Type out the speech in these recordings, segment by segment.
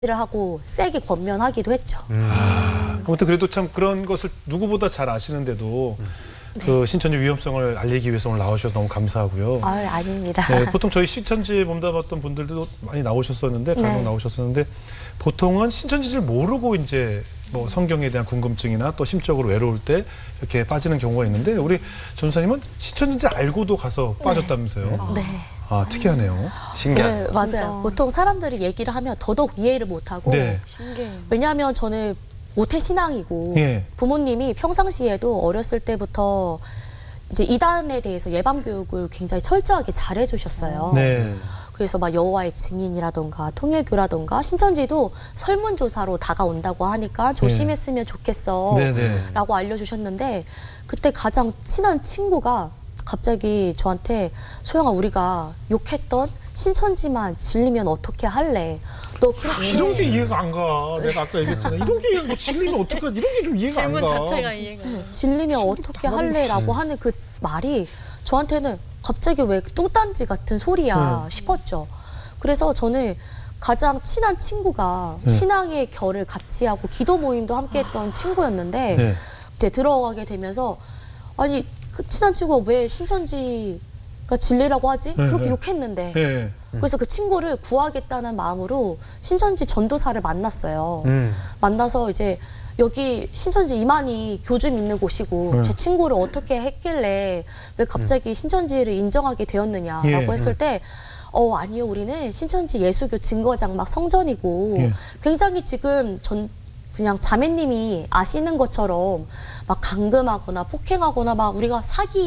를 하고 세게 권면하기도 했죠. 아무튼 그래도 참 그런 것을 누구보다 잘 아시는데도 그 신천지 위험성을 알리기 위해서 오늘 나오셔서 너무 감사하고요. 아닙니다. 네, 보통 저희 신천지에 몸담았던 분들도 많이 나오셨었는데, 간혹 네. 나오셨었는데, 보통은 신천지를 모르고 이제 뭐 성경에 대한 궁금증이나 또 심적으로 외로울 때 이렇게 빠지는 경우가 있는데, 우리 전사님은 신천지 알고도 가서 빠졌다면서요? 네. 아, 특이하네요. 네, 신기하네요. 맞아요. 보통 사람들이 얘기를 하면 더더욱 이해를 못하고 네. 왜냐하면 저는 모태신앙이고 예. 부모님이 평상시에도 어렸을 때부터 이제 이단에 대해서 예방교육을 굉장히 철저하게 잘해주셨어요. 네. 그래서 막 여호와의 증인이라던가 통일교라던가 신천지도 설문조사로 다가온다고 하니까 조심했으면 좋겠어 네네. 라고 알려주셨는데 그때 가장 친한 친구가 갑자기 저한테 소영아 우리가 욕했던 신천지만 질리면 어떻게 할래? 너 그렇게 이런 게 이해가 안 가. 내가 아까 얘기했잖아. 이런 게 뭐 질리면 어떡하지? 이런 게 좀 이해가 안 가. 질문 자체가 이해가 안 돼. 질리면 어떻게 할래라고 하는 그 말이 저한테는 갑자기 왜 뚱딴지 같은 소리야 싶었죠. 그래서 저는 가장 친한 친구가 신앙의 결을 같이 하고 기도 모임도 함께 했던 친구였는데 네. 이제 들어가게 되면서 아니 그 친한 친구가 왜 신천지가 진리라고 하지? 그렇게 네. 욕했는데 네. 그래서 그 친구를 구하겠다는 마음으로 신천지 전도사를 만났어요. 만나서 이제 여기 신천지 이만희 교주 믿는 곳이고 제 친구를 어떻게 했길래 왜 갑자기 신천지를 인정하게 되었느냐라고 예. 했을 때 아니요 우리는 신천지 예수교 증거장 막 성전이고 예. 굉장히 지금 그냥 자매님이 아시는 것처럼 막 감금하거나 폭행하거나 막 우리가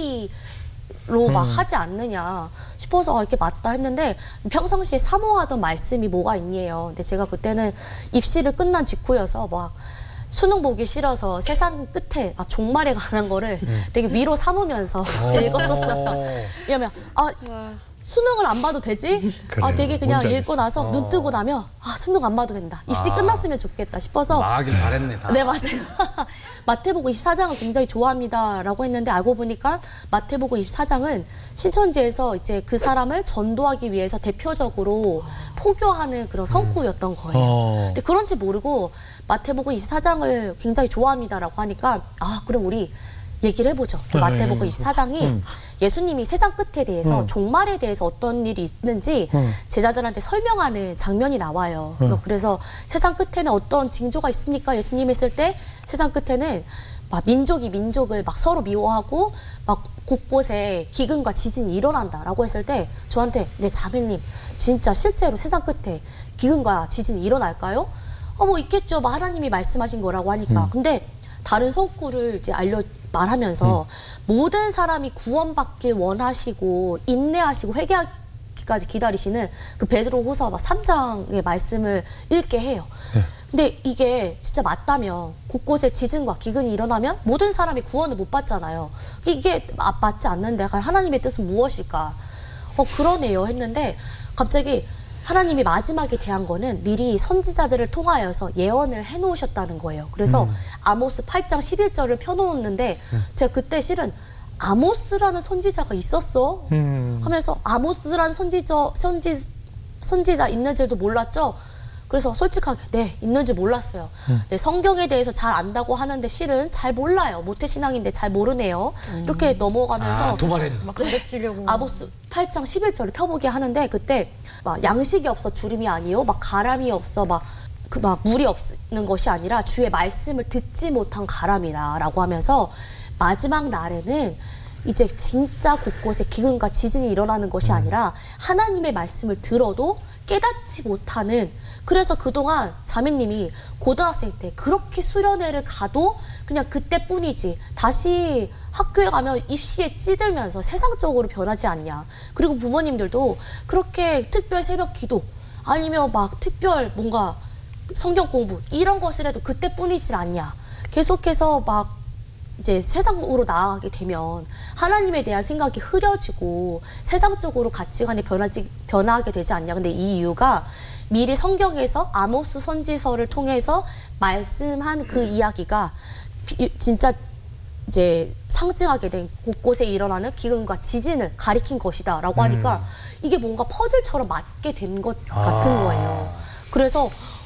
사기로 막 하지 않느냐 싶어서 이렇게 맞다 했는데 평상시에 사모하던 말씀이 뭐가 있니에요. 근데 제가 그때는 입시를 끝난 직후여서 막 수능 보기 싫어서 세상 끝에 종말에 관한 거를 되게 위로 삼으면서 읽었었어요. 왜냐면 수능을 안 봐도 되지? 그래요. 되게 그냥 뭔지 읽고 나서 눈 뜨고 나면 수능 안 봐도 된다. 입시 끝났으면 좋겠다 싶어서 망하길 바랬네. 다. 네, 맞아요. 마태복음 24장을 굉장히 좋아합니다라고 했는데 알고 보니까 마태복음 24장은 신천지에서 이제 그 사람을 전도하기 위해서 대표적으로 포교하는 그런 성구였던 거예요. 근데 그런지 모르고 마태복음 24장을 굉장히 좋아합니다라고 하니까 그럼 우리 얘기를 해보죠. 그 마태복음 24장이 예수님이 세상 끝에 대해서 종말에 대해서 어떤 일이 있는지 제자들한테 설명하는 장면이 나와요. 그래서 세상 끝에는 어떤 징조가 있습니까? 예수님 했을 때 세상 끝에는 막 민족이 민족을 막 서로 미워하고 막 곳곳에 기근과 지진이 일어난다라고 했을 때 저한테 네 자매님 진짜 실제로 세상 끝에 기근과 지진이 일어날까요? 뭐 있겠죠. 뭐 하나님이 말씀하신 거라고 하니까. 근데 다른 성구를 이제 말하면서 모든 사람이 구원받길 원하시고 인내하시고 회개하기까지 기다리시는 그 베드로후서 3장의 말씀을 읽게 해요. 근데 이게 진짜 맞다면 곳곳에 지진과 기근이 일어나면 모든 사람이 구원을 못 받잖아요. 이게 맞지 않는데 하나님의 뜻은 무엇일까? 그러네요 했는데 갑자기 하나님이 마지막에 대한 거는 미리 선지자들을 통하여서 예언을 해놓으셨다는 거예요. 그래서 아모스 8장 11절을 펴놓았는데 제가 그때 실은 아모스라는 선지자가 있었어? 하면서 아모스라는 선지자 있는 줄도 몰랐죠? 그래서 솔직하게 네 있는 줄 몰랐어요. 네, 성경에 대해서 잘 안다고 하는데 실은 잘 몰라요. 모태신앙인데 잘 모르네요. 이렇게 넘어가면서 도발했네. 막 가르치려고. 아모스 8장 11절을 펴보게 하는데 그때 막 양식이 없어 주림이 아니요 막 가람이 없어 막 물이 없는 것이 아니라 주의 말씀을 듣지 못한 가람이라라고 하면서 마지막 날에는 이제 진짜 곳곳에 기근과 지진이 일어나는 것이 아니라 하나님의 말씀을 들어도 깨닫지 못하는 그래서 그동안 자매님이 고등학생 때 그렇게 수련회를 가도 그냥 그때뿐이지 다시 학교에 가면 입시에 찌들면서 세상적으로 변하지 않냐. 그리고 부모님들도 그렇게 특별 새벽 기도 아니면 막 특별 뭔가 성경 공부 이런 것을 해도 그때뿐이지 않냐. 계속해서 막 이제 세상으로 나아가게 되면 하나님에 대한 생각이 흐려지고 세상적으로 가치관이 변하게 되지 않냐. 근데 이 이유가 미리 성경에서 아모스 선지서를 통해서 말씀한 그 이야기가 진짜 이제 상징하게 된 곳곳에 일어나는 기근과 지진을 가리킨 것이다 라고 하니까 이게 뭔가 퍼즐처럼 맞게 된 것 같은 거예요. 그래서